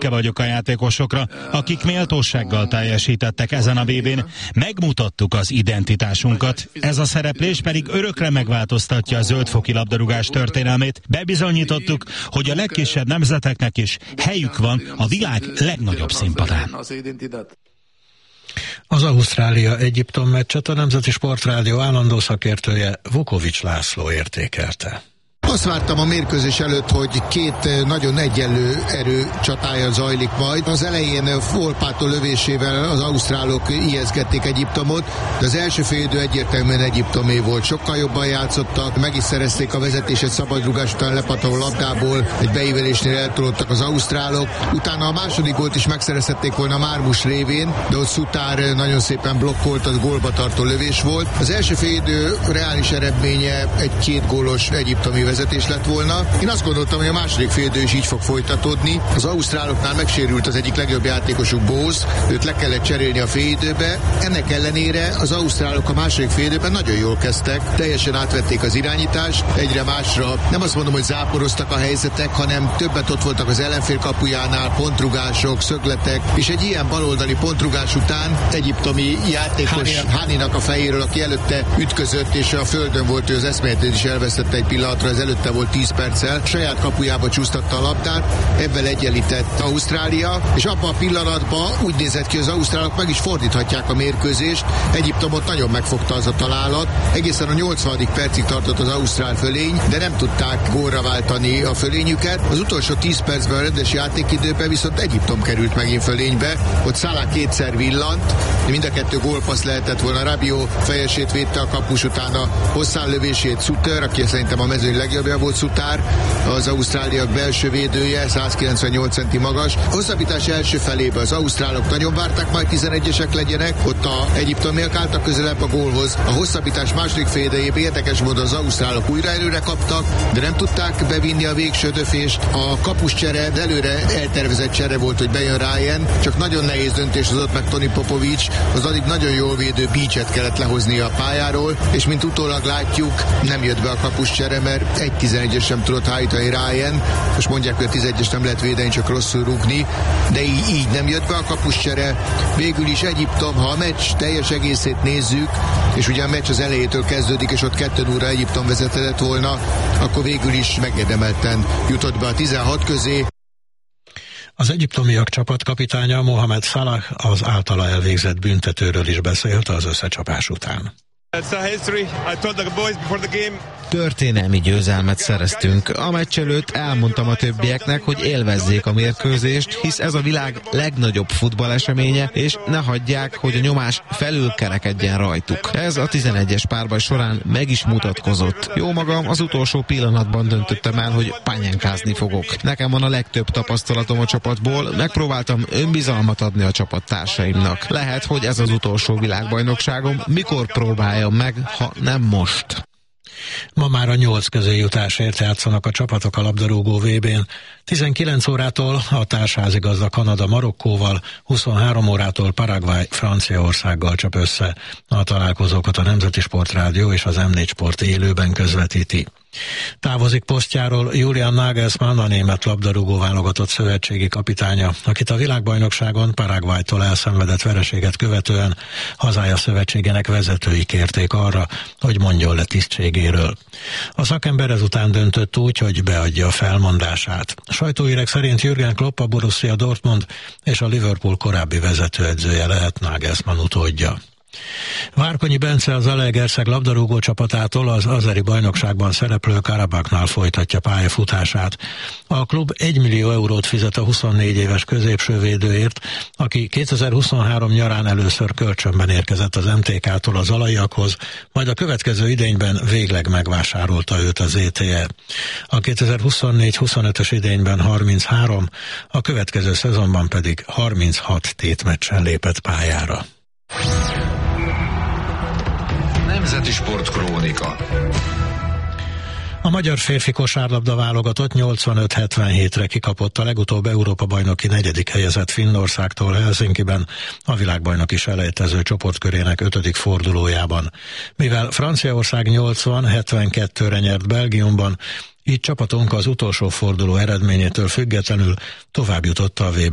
büszke vagyok a játékosokra, akik méltósággal teljesítettek ezen a VB-n. Megmutattuk az identitásunkat. Ez a szereplés pedig örökre megváltoztatja a zöldfoki labdarúgás történelmét. Bebizonyítottuk, hogy a legkisebb nemzeteknek is helyük van a világ legnagyobb színpadán. Az Ausztrália-Egyiptom meccset a Nemzeti Sportrádió állandó szakértője Vukovics László értékelte. Azt vártam a mérkőzés előtt, hogy két nagyon egyenlő erő csatája zajlik majd. Az elején Volpato lövésével az ausztrálok ijeszgették Egyiptomot, de az első félidő egyértelműen Egyiptomé volt. Sokkal jobban játszottak, meg is szerezték a vezetést, egy szabadrugás után lepatoló labdából, egy beívelésnél eltolódtak az ausztrálok. Utána a második gólt is megszerezhették volna Mármus révén, de ott Szutár nagyon szépen blokkolt, az gólba tartó lövés volt. Az első félidő reális eredménye egy két gólos egyiptomi vezetés lett volna. Én azt gondoltam, hogy a második félidő is így fog folytatódni. Az ausztráloknál megsérült az egyik legjobb játékosuk, Bowes, őt le kellett cserélni a félidőbe. Ennek ellenére az ausztrálok a második félidőben nagyon jól kezdtek, teljesen átvették az irányítást, egyre másra. Nem azt mondom, hogy záporoztak a helyzetek, hanem többet ott voltak az ellenfél kapujánál, pontrugások, szögletek, és egy ilyen baloldali pontrugás után egyiptomi játékos Haninak a fejéről, aki előtte ütközött, és a földön volt, ő az eszméletét is elvesztette egy pillanatra, ez előtte volt 10 perccel, saját kapujába csúsztatta a labdát, ebből egyenlített Ausztrália, és abban a pillanatban úgy nézett ki, az ausztrálok meg is fordíthatják a mérkőzést. Egyiptomot nagyon megfogta az a találat, egészen a 80. percig tartott az ausztrál fölény, de nem tudták gólra váltani a fölényüket. Az utolsó 10 percben a rendes játékidőben viszont Egyiptom került megint fölénybe, ott Salah kétszer villant, mind a kettő gólpassz lehetett volna. Rabiot fejesét védte a kapus, utána hosszán lövését Suter, aki szerintem a mezőny legjobbja volt, Szutár, az ausztráliak belső védője, 198 centi magas. A hosszabbítás első felébe az ausztrálok nagyon várták, majd 11-esek legyenek, ott a egyiptomiak álltak közelebb a gólhoz. A hosszabbítás második fél idejében érdekes módon az ausztrálok újra előre kaptak, de nem tudták bevinni a végső döfést. A kapus csere, de előre eltervezett csere volt, hogy bejön Ryan, csak nagyon nehéz döntés hozott meg Tony Popovics, az addig nagyon jól védő Beachet kellett lehozni a pályáról, és mint utólag látjuk, nem jött be a kapus csere, mert egy 11-es sem tudott hajtani Ryan. Most mondják, hogy a 11-es nem lehet védeni, csak rosszul rúgni, de így nem jött be a kapuscsere. Végül is Egyiptom, ha a meccs teljes egészét nézzük, és ugye a meccs az elejétől kezdődik, és ott 2-0 Egyiptom vezetett volna, akkor végül is megérdemelten jutott be a 16 közé. Az egyiptomiak csapatkapitánya Mohamed Salah az általa elvégzett büntetőről is beszélt az összecsapás után. Történelmi győzelmet szereztünk. A meccs előtt elmondtam a többieknek, hogy élvezzék a mérkőzést, hisz ez a világ legnagyobb futballeseménye, és ne hagyják, hogy a nyomás felülkerekedjen rajtuk. Ez a 11-es párbaj során meg is mutatkozott. Jó magam, az utolsó pillanatban döntöttem el, hogy pányánkázni fogok. Nekem van a legtöbb tapasztalatom a csapatból, megpróbáltam önbizalmat adni a csapattársaimnak. Lehet, hogy ez az utolsó világbajnokságom, mikor próbáljam meg, ha nem most. Ma már a 8 közéjutásért játszanak a csapatok a labdarúgó VB-n. 19 órától a társházigazda Kanada Marokkóval, 23 órától Paraguay Franciaországgal csap össze. A találkozókat a Nemzeti Sportrádió és az M4 Sport élőben közvetíti. Távozik posztjáról Julian Nagelsmann, a német labdarúgó válogatott szövetségi kapitánya, akit a világbajnokságon Paraguaytól elszenvedett vereséget követően hazája szövetségének vezetői kérték arra, hogy mondjon le tisztségéről. A szakember ezután döntött úgy, hogy beadja a felmondását. Sajtóhírek szerint Jürgen Klopp, a Borussia Dortmund és a Liverpool korábbi vezetőedzője lehet Nagelsmann utódja. Várkonyi Bence az Zalaegerszeg labdarúgó csapatától az azeri bajnokságban szereplő Karabakhnál folytatja pályafutását. A klub 1 millió eurót fizet a 24 éves középsővédőért, aki 2023 nyarán először kölcsönben érkezett az MTK-tól az zalaiakhoz, majd a következő idényben végleg megvásárolta őt az ETE. A 2024-25-ös idényben 33, a következő szezonban pedig 36 tétmeccsen lépett pályára. Nemzeti Sport Krónika. A magyar férfi kosárlabda válogatott 85-77-re kikapott a legutóbb Európa-bajnoki 4. helyezett Finnországtól Helsinkiben a világbajnoki selejtező csoportkörének 5. fordulójában. Mivel Franciaország 80-72-re nyert Belgiumban, így csapatunk az utolsó forduló eredményétől függetlenül tovább jutott a VB